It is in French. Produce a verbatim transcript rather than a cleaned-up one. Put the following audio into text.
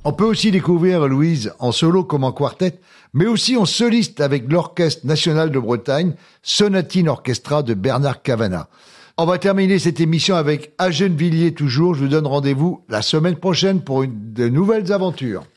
On peut aussi découvrir Louise en solo comme en quartet, mais aussi en soliste avec l'Orchestre National de Bretagne, Sonatine Orchestra de Bernard Cavanagh. On va terminer cette émission avec À Gennevilliers toujours. Je vous donne rendez-vous la semaine prochaine pour une, de nouvelles aventures.